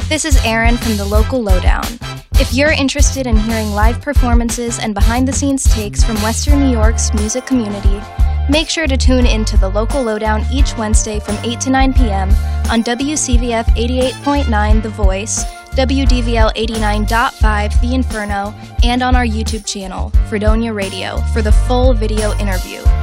This is Erin from the Local Lowdown. If you're interested in hearing live performances and behind-the-scenes takes from Western New York's music community, make sure to tune into the Local Lowdown each Wednesday from 8 to 9 p.m. on WCVF 88.9 The Voice, WDVL 89.5 The Inferno, and on our YouTube channel, Fredonia Radio, for the full video interview.